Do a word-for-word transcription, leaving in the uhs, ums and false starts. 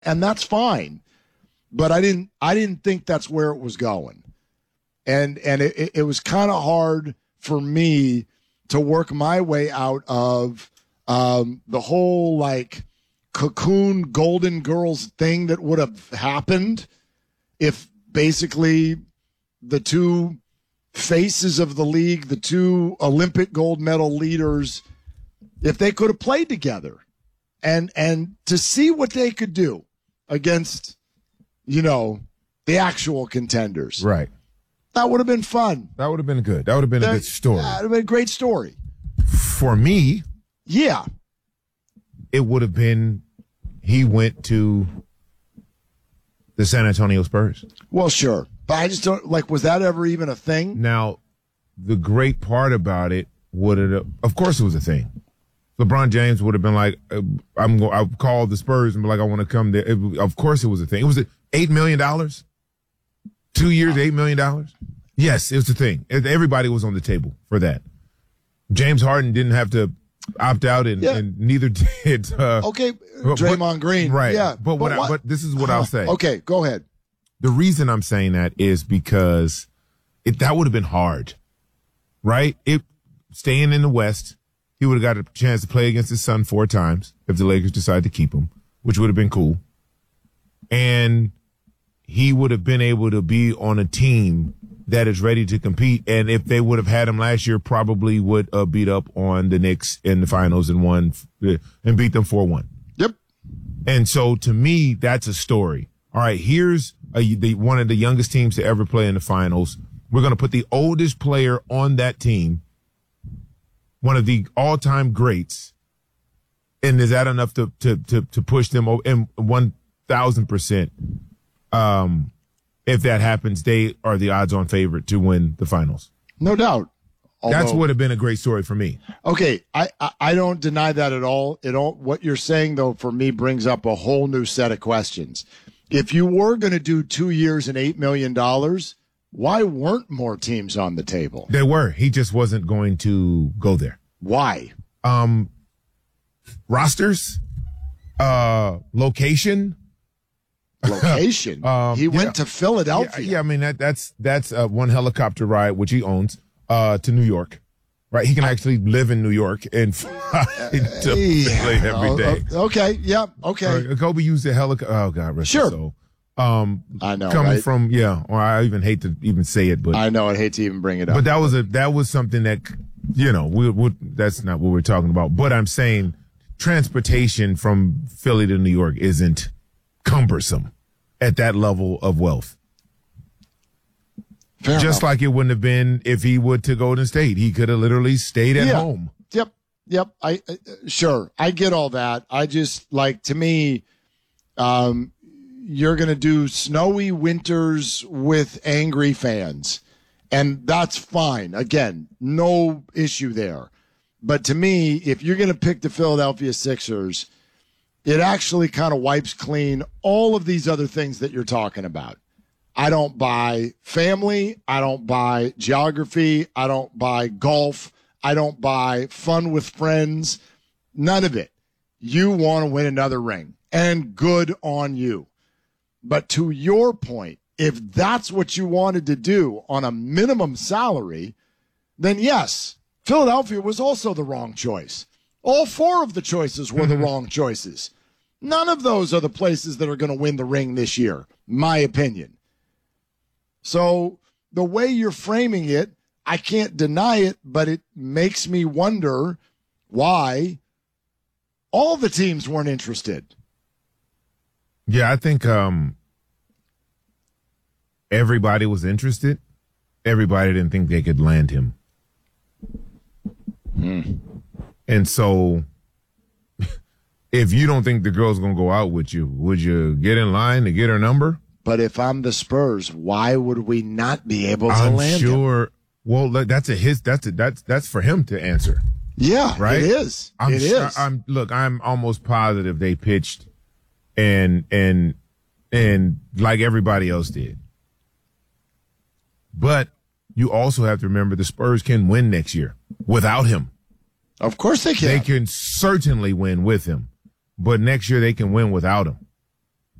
and that's fine. But I didn't I didn't think that's where it was going. And and it, it was kind of hard for me to work my way out of um, the whole like cocoon Golden Girls thing that would have happened if basically the two faces of the league, the two Olympic gold medal leaders, if they could have played together and and to see what they could do against, you know, the actual contenders. Right. That would have been fun. That would have been good. That would have been that, a good story. That would have been a great story. For me, yeah, it would have been he went to the San Antonio Spurs. Well, sure. But I just don't, like, was that ever even a thing? Now, the great part about it would have, of course it was a thing. LeBron James would have been like, uh, I'm going, I'll call the Spurs and be like, I want to come there. It, of course it was a thing. It was eight million dollars. Two years, eight million dollars? Yes, it was a thing. Everybody was on the table for that. James Harden didn't have to opt out, and, yeah. and neither did. Uh, okay, Draymond but, Green. Right. Yeah, but, but, what I, but this is what I'll say. Okay, go ahead. The reason I'm saying that is because it, that would have been hard, right? It staying in the West, he would have got a chance to play against his son four times if the Lakers decided to keep him, which would have been cool. And he would have been able to be on a team that is ready to compete. And if they would have had him last year, probably would uh, beat up on the Knicks in the finals and won and beat them four one. Yep. And so to me, that's a story. All right, here's a, the, one of the youngest teams to ever play in the finals. We're going to put the oldest player on that team, one of the all-time greats. And is that enough to, to, to, to push them over? And one thousand percent. Um, if that happens, they are the odds-on favorite to win the finals. No doubt. Although, That's would have been a great story for me. Okay, I, I, I don't deny that at all. It all. What you're saying, though, for me brings up a whole new set of questions. If you were going to do two years and eight million dollars, why weren't more teams on the table? There were. He just wasn't going to go there. Why? Um, rosters, uh, location. Location. um, he went yeah. to Philadelphia. Yeah, yeah, I mean that that's that's uh, one helicopter ride, which he owns, uh, to New York. Right, he can actually live in New York and fly to Philly every day. Uh, okay, yeah, okay. Uh, Kobe used a helicopter. Oh God, rest sure. his soul. Um, I know. Coming right? from yeah, or I even hate to even say it, but I know I hate to even bring it up. But that was a that was something that you know we would. That's not what we're talking about. But I'm saying transportation from Philly to New York isn't cumbersome at that level of wealth. Fair Just enough. like it wouldn't have been if he would to Golden State. He could have literally stayed at yeah. home. Yep. Yep. I uh, sure. I get all that. I just like to me, um, you're going to do snowy winters with angry fans, and that's fine. Again, no issue there. But to me, if you're going to pick the Philadelphia Sixers, it actually kind of wipes clean all of these other things that you're talking about. I don't buy family. I don't buy geography. I don't buy golf. I don't buy fun with friends. None of it. You want to win another ring, and good on you. But to your point, if that's what you wanted to do on a minimum salary, then yes, Philadelphia was also the wrong choice. All four of the choices were the wrong choices. None of those are the places that are going to win the ring this year, my opinion. So the way you're framing it, I can't deny it, but it makes me wonder why all the teams weren't interested. Yeah, I think um, everybody was interested. Everybody didn't think they could land him. Mm. And so if you don't think the girl's going to go out with you, would you get in line to get her number? But if I'm the Spurs, why would we not be able to I'm land sure, him? Well, that's a his. That's a, that's that's for him to answer. Yeah, right. It is. I'm it sure, is. I'm look. I'm almost positive they pitched, and and and like everybody else did. But you also have to remember the Spurs can win next year without him. Of course they can. They can certainly win with him, but next year they can win without him.